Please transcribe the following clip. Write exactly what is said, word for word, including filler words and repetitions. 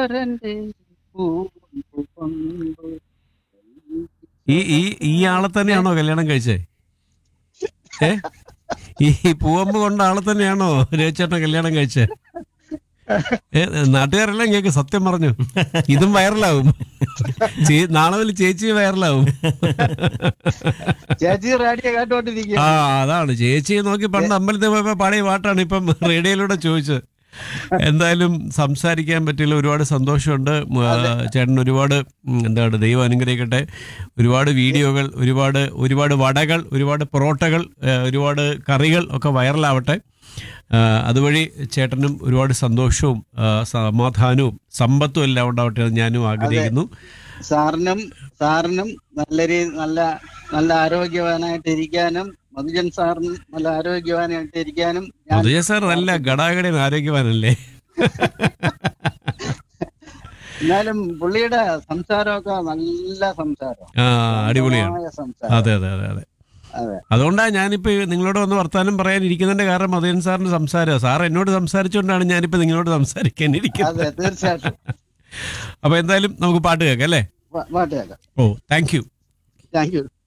ഈശ്വരന്റെ പൂവ് കൊണ്ട് ഈ ഈ ഈ ആളെ തന്നെയാണോ കല്യാണം കഴിച്ചേ? ഏ ഈ പൂവമ്പ് കൊണ്ട ആളെ തന്നെയാണോ രവിചേട്ടൻ കല്യാണം കഴിച്ചേ? ഏ നാട്ടുകാരെല്ലാം കേക്ക്, സത്യം പറഞ്ഞു. ഇതും വൈറലാവും. നാളെ മുതൽ ചേച്ചി വൈറലാവും. ചേച്ചി റേഡിയോ കേട്ടോണ്ടിരിക്കുക. ആ അതാണ് ചേച്ചിയെ നോക്കി പണ്ട് അമ്പലത്തിൽ പോയപ്പോ പഴയ പാട്ടാണ് ഇപ്പം റേഡിയോയിലൂടെ ചോദിച്ചത്. എന്തായാലും സംസാരിക്കാൻ പറ്റില്ല, ഒരുപാട് സന്തോഷമുണ്ട്. ചേട്ടൻ ഒരുപാട് എന്താണ്, ദൈവം അനുഗ്രഹിക്കട്ടെ. ഒരുപാട് വീഡിയോകൾ, ഒരുപാട് ഒരുപാട് വടകൾ, ഒരുപാട് പൊറോട്ടകൾ, ഒരുപാട് കറികൾ ഒക്കെ വൈറലാവട്ടെ. അതുവഴി ചേട്ടനും ഒരുപാട് സന്തോഷവും സമാധാനവും സമ്പത്തും എല്ലാം ഉണ്ടാവട്ടെ എന്ന് ഞാനും ആഗ്രഹിക്കുന്നു. സാറിനും സാറിനും നല്ല രീതി നല്ല നല്ല ആരോഗ്യവാനായിട്ടിരിക്കാനും മധുജൻ സാറിനും നല്ല ആരോഗ്യവാനായിട്ടിരിക്കാനും. മധുജൻ സാർ നല്ല ഗടാഗട ആരോഗ്യവാനല്ലേ? എന്നാലും പുള്ളിയുടെ സംസാരമൊക്കെ നല്ല സംസാരം, ആ അടിപൊളിയാണ്. സംസാരം. അതെ അതെ അതെ അതെ അതുകൊണ്ടാണ് ഞാനിപ്പോൾ നിങ്ങളോട് വന്ന് വർത്താനം പറയാനിരിക്കുന്നതിന്റെ കാരണം മധുജൻ സാറിന്റെ സംസാരം. സാർ എന്നോട് സംസാരിച്ചുകൊണ്ടാണ് ഞാനിപ്പോൾ നിങ്ങളോട് സംസാരിക്കാനിരിക്കുന്നത്. തീർച്ചയായിട്ടും. അപ്പൊ എന്തായാലും നമുക്ക് പാട്ട് കേൾക്കാം അല്ലേ? പാട്ട് കേൾക്കാം. ഓ താങ്ക് യു താങ്ക് യു.